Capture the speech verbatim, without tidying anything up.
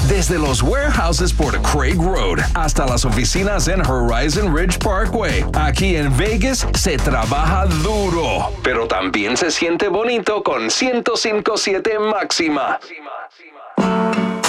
Desde los warehouses por Craig Road hasta las oficinas en Horizon Ridge Parkway. Aquí en Vegas se trabaja duro, pero también se siente bonito con ciento cinco punto siete Máxima.